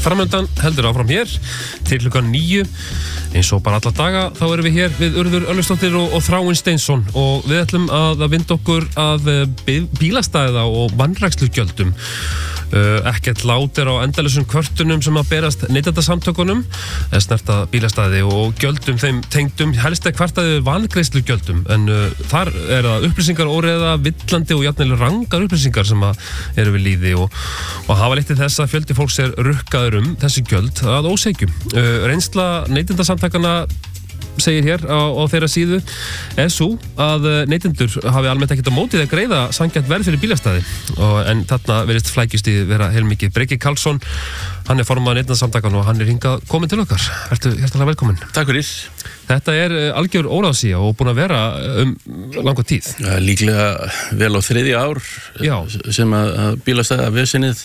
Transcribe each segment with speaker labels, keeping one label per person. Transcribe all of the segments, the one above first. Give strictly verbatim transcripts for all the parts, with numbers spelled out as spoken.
Speaker 1: framöndan heldur áfram hér til klukkan níu. Eins og bara alla daga þá erum við hér við Urður Örlygsdóttir og, og Þráinn Steinsson og við ætlum að, að vinda okkur að bílastæða og vanrækslugjöldum. Uh, ekkert lát er á endalusum kvörtunum sem að berast neytendasamtökunum eða snerta bílastæði og gjöldum þeim tengdum helst er kvartaði vangreiðslugjöldum en uh, þar er það upplýsingar óreiða, villandi og jafnvel rangar upplýsingar sem að eru við líði og, og hafa leitt til þess að fjöldi fólks er rukkaður um þessi gjöld að óseikjum. Uh, reynsla neytendasamtakana segir hér á, á þeirra síðu er svo að neytendur hafi almennt ekkert á mótið að greiða sanngjarnt verð fyrir bílastæði og, en þarna verðist flækjust í vera heilmikið. Breki Karlsson, hann er formaður neytendasamtakanna og hann er hingað komin til okkar. Ertu hjertalega velkomin.
Speaker 2: Takk fyrir.
Speaker 1: Þetta er algjör óráðsía og búin að vera um langa tíð.
Speaker 2: Ja, líklega vel á þriðja ár Já. sem að, að bílastæða vesenið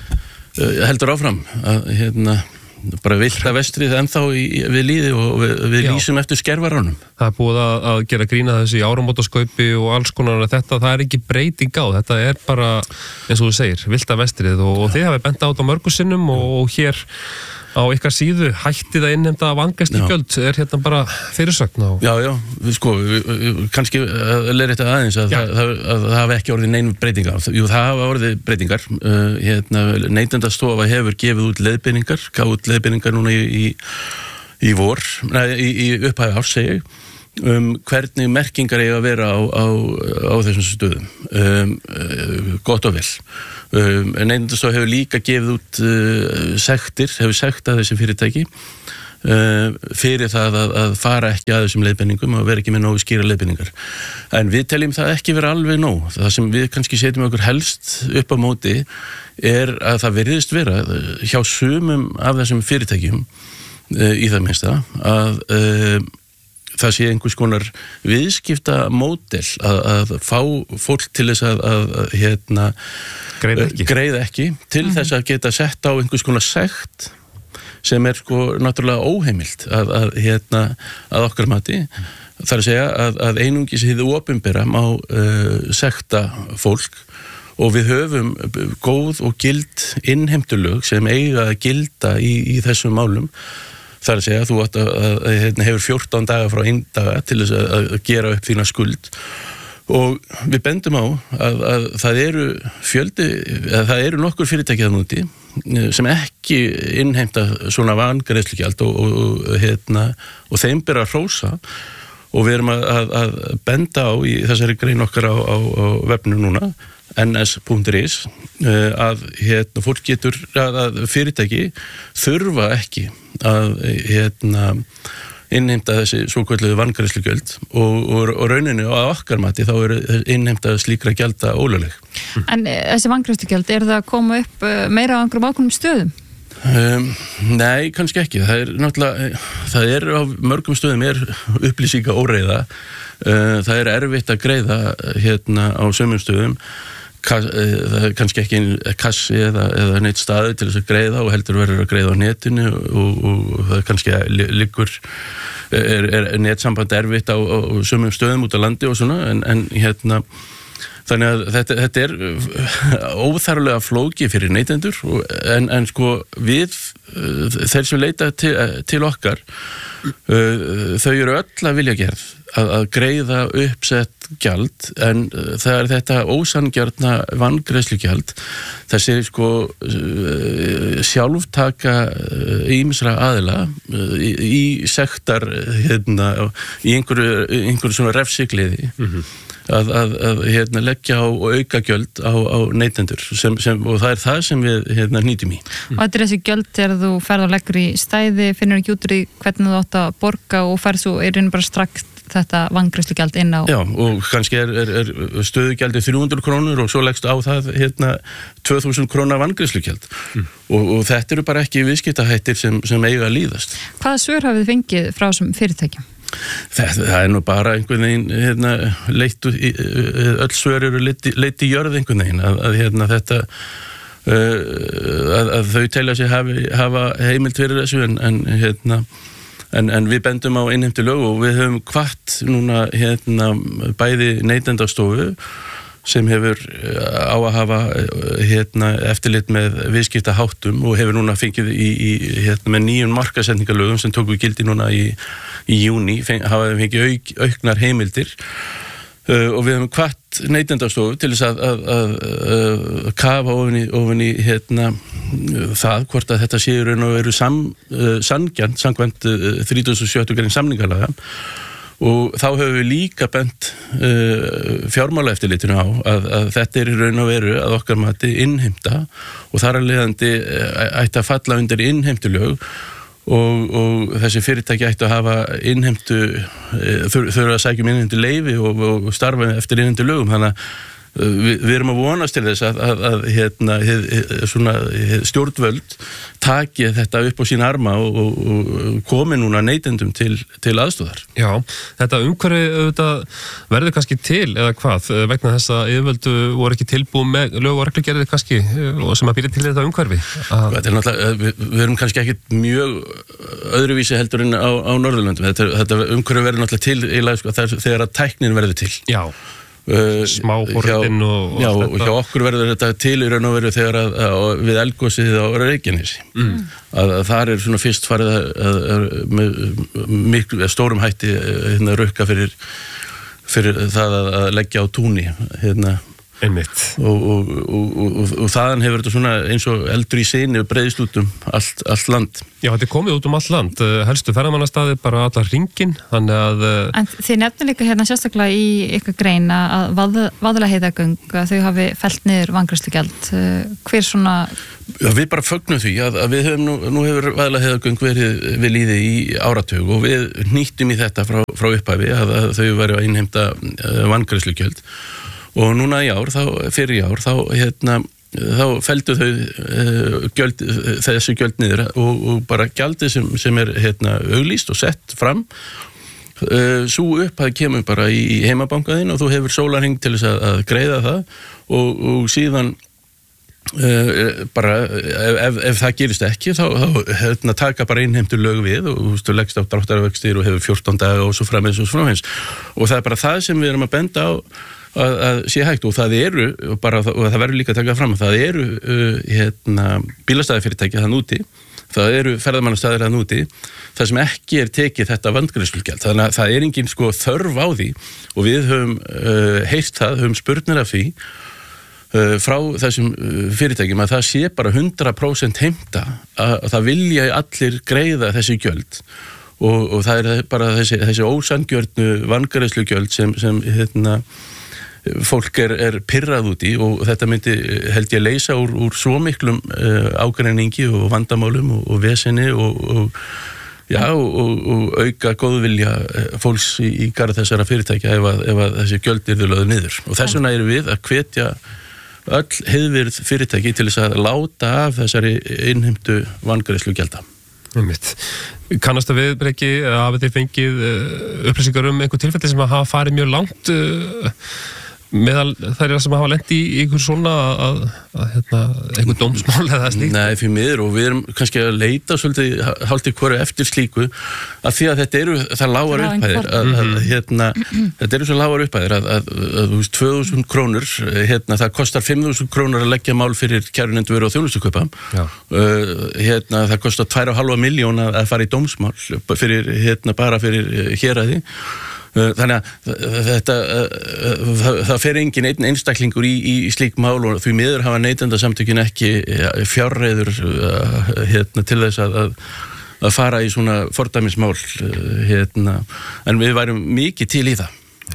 Speaker 2: uh, heldur áfram að hérna bara vilta vestrið ennþá í, við líði og við, við lýsum eftir skervaránum.
Speaker 1: Það er búið að, að gera grína þessu í áramótaskaupi og alls konar þetta, það er ekki breyting á, þetta er bara, eins og þú segir, vilta vestrið og, og þið hafið bent á þetta mörgu sinnum og, og hér á ykkar síðu hættið að innheimta vangreiðslugjöld er hérna bara fyrirsögn á.
Speaker 2: Já, já, við sko, við, við, kannski að leira þetta aðeins að það, að, að það hafi ekki orðið neinu breytingar. Jú, það hafa orðið breytingar. Uh, hérna, Neytendastofa hefur gefið út leiðbeiningar, gaf út leiðbeiningar núna í, í, í vor, nei, í, í upphæfi árs, segi ég, um hvernig merkingar eiga að vera á, á, á þessum stöðum. Um, uh, gott og vel. Um, Neytendastofa hefur líka gefið út uh, sektir, hefur sektað þessi fyrirtæki uh, fyrir það að, að fara ekki að þessum leiðbeiningum og vera ekki með nógu skýra leiðbeiningar. En við teljum það ekki vera alveg nóg. Það sem við kannski setjum okkur helst upp á móti er að það veriðist vera hjá sumum af þessum fyrirtækjum uh, í það minnsta að uh, það sé einhvers konar viðskipta módel að, að fá fólk til þess að, að, að hérna,
Speaker 1: greiða ekki,
Speaker 2: greiða ekki til mm-hmm. þess að geta sett á einhvers konar sekt sem er sko náttúrulega óheimilt að, að, hérna, að okkar mati. Það er að segja að, að einungis hið opinbera má uh, sekta fólk og við höfum góð og gild innheimtulög sem eiga að gilda í, í þessum málum. Það er að segja að þú átt að, að, að hefur fjórtán daga frá einn daga til þess að, að gera upp þína skuld og við bendum á að, að það eru fjöldi, að það eru nokkur fyrirtæki þarna úti sem ekki innheimta svona vangreiðslugjald og, og, og, hérna, og þeim ber að hrósa og við erum að, að, að benda á í þessari grein okkar á, á, á vefnum núna en es punktur is að hérna, fólk getur að, að fyrirtæki þurfa ekki að hérna, innheimta þessi svokölluðu vangreiðslugjöld og, og, og rauninu á okkar mati þá eru innheimta slíkra gjalda ólögleg.
Speaker 3: En þessi vangreiðslugjöld, er það að koma upp meira á einhverjum ákveðnum stöðum?
Speaker 2: Um, nei, kannski ekki. Það er náttúrulega, það er á mörgum stöðum er upplýsinga óreiða. Uh, það er erfitt að greiða hérna á sömum stöðum. Kass, það er kannski ekki kassi eða, eða neitt staði til þess að greiða og heldur verður að greiða á netinu og, og það kannski liggur er, er netsamband erfitt á, á sömum stöðum út á landi og svona en, en hérna þannig að þetta, þetta er óþarflega flókið fyrir neytendur en, en sko við þeir sem leita til, til okkar þau eru öll að vilja gerð að, að greiða uppsett gjald en það er þetta ósanngjarna vangreiðslugjald þessi sko sjálftaka ýmsra aðila í, í sektar hérna, í einhverju, einhverju svona refsigliði mm-hmm. að, að, að hérna, leggja á og auka gjöld á, á neytendur sem, sem, og það er það sem við hérna, nýtum í.
Speaker 3: Og þetta er þessi gjöld þegar þú ferð og leggur í stæði, finnur ekki út úr í hvernig þú átt að borga og ferð svo er einu bara strax þetta vangreiðslugjald inn á...
Speaker 2: Já, og kannski er, er, er stöðugjaldið þrjú hundruð krónur og svo leggst á það hérna tvö þúsund króna vangreiðslugjald mm. og, og þetta eru bara ekki viðskiptahættir sem, sem eiga að líðast.
Speaker 3: Hvaða svör hafið þið fengið frá þessum fyrirtækjum?
Speaker 2: Það, það er nú bara einhvern veginn hérna, leitt, öll svör eru leitt, leitt í jörð einhvern veginn að, að hérna, þetta uh, að, að þau telja sig hafi, hafa heimild fyrir þessu en, en hérna En, en við bendum á innheimtulög og við höfum hvatt núna hérna bæði Neytendastofu sem hefur á að hafa hérna, eftirlit með viðskiptaháttum og hefur núna fengið í, í, hérna, með nýjum markaðsendingalögum sem tóku gildi núna í, í júní, feng, hafa fengið auk, auknar heimildir uh, og við hefum hvatt Neytendastofu til þess að, að, að, að kafa ofin í, ofin í hérna, það hvort að þetta séu raun og veru sam, uh, sanngjarnt samkvæmt uh, þrítugasta og sjöttu grein samningalaga. Og þá höfum við líka bent uh, fjármálaeftirlitinu á að, að þetta er í raun og veru að okkar mati innheimta og þar að leiðandi ætti að falla undir innheimtulög og, og þessi fyrirtæki ætti að hafa innheimtu, uh, þurfa að sækja um innheimtu leyfi og, og starfa eftir innheimtulögum. Þannig að Við, við erum að vonast til þess að, að, að hérna, hið, svona, hið stjórnvöld taki þetta upp á sín arma og, og, og komi núna neytendum til, til aðstóðar.
Speaker 1: Já, þetta umhverfi auðvitað verður kannski til eða hvað, vegna þess að yfirvöldu voru ekki tilbúið með lög og reglugerðir kannski og sem að býra til þetta umhverfi. Að... Þetta er náttúrulega, við, við erum kannski ekki mjög öðruvísi heldur en á, á Norðurlöndum. Þetta, þetta umhverfi verður náttúrulega til eiginlega, sko, þegar að tæknin verður til. Já. Smáforritin og, og
Speaker 2: já, og hjá okkur verður þetta til í raun og veru þegar að, að við eldgosið á Reykjanesi mm. að, að þar er svona fyrst farið að, að, að með miklu stórum hætti hérna rukka fyrir, fyrir það að, að leggja á túni hérna
Speaker 1: einmitt
Speaker 2: og, og, og, og, og þaðan hefur þetta svona eins og eldur í sinu breiðst út um allt, allt land.
Speaker 1: Já, þetta er komið út um allt land, helstu ferðamannastaði bara allar hringin, þannig að...
Speaker 3: En þið nefnir líka hérna sérstaklega í ykkur greina að vað, Vaðlaheiðargöng, að þau hafi fellt niður vangreiðslugjald. Hver svona...
Speaker 2: Já, við bara fögnum því að, að við höfum nú, nú hefur Vaðlaheiðargöng verið við líði í áratug og við nýttum í þetta frá, frá upphafi að, að þau væru að innheimta vangreiðslugjald og núna í ár, þá, fyrir í ár, þá hérna þá feldu þau uh, gjöld, þessu gjöld niður og, og bara gjaldið sem, sem er hérna, auglýst og sett fram uh, svo upp að kemur bara í heimabankaðinn og þú hefur sólarhring til þess að, að greiða það og, og síðan uh, bara ef, ef, ef það gerist ekki þá, þá hérna, taka bara innheimtu lög við og þú leggst á dráttarvextir og hefur fjórtán daga og svo framins og svo framins og það er bara það sem við erum að benda á að, að sé hægt og það eru bara, og það verður líka að taka fram að það eru uh, hérna, bílastæðafyrirtæki þann úti, það eru ferðamannastæðir þann úti, það sem ekki er tekið þetta vangreiðslugjald, þannig að það er engin sko þörf á því og við höfum uh, heyrt það, höfum spurnir af því uh, frá þessum uh, fyrirtækjum að það sé bara hundrað prósent heimta að, að það vilja allir greiða þessi gjöld og, og það er bara þessi, þessi ósangjörnu vangreiðslugjöld sem, sem hérna fólk er, er pirrað út í og þetta myndi held ég leysa úr, úr svo miklum uh, ágreiningi og vandamálum og, og vesenni og, og, já, og, og auka góðvilja fólks í, í garð þessara fyrirtækja ef að, ef að þessi gjöld yrðu lögð niður og þess vegna erum við að hvetja öll heiðvirð fyrirtæki til þess að láta af þessari innheimtu vangreiðslugjalda.
Speaker 1: Einmitt. Kannast að við Breki að hafa þið fengið upplýsingar um einhver tilfelli sem að hafa farið mjög langt meðal þær sem hafa lent í einhver svona að, að hérna, einhver dómsmál eða slíkt?
Speaker 2: Nei, fyrir miður og við erum kannski að leita svolítið hálftíð hverju eftir slíku að því að þetta eru það lágar upphæðir að, að, hérna, þetta eru svo lágar upphæðir að, að, að, að tvö þúsund krónur hérna, það kostar fimm þúsund krónur að leggja mál fyrir kærunefnd vöru og þjónustukaupa uh, hérna, það kostar tvær og hálfa milljón að, að fara í dómsmál fyrir, hérna, bara fyrir héraði. Þannig að þetta, það, það fer engin einn einstaklingur í, í, í slík mál og því miður hafa neytendasamtökin ekki fjárreiður hérna, til þess að, að, að fara í svona fordæmismál hérna, en við værum mikið til í það.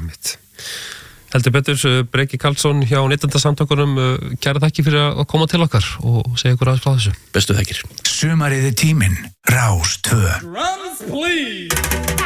Speaker 1: Heldur betur, Breki Karlsson hjá Neytendasamtökunum, kæra þakki fyrir að koma til okkar og segja ykkur aðeins frá þessu.
Speaker 2: Bestu þakkir.
Speaker 4: Sumarið er tíminn, Rás tvö.
Speaker 5: Drums, please!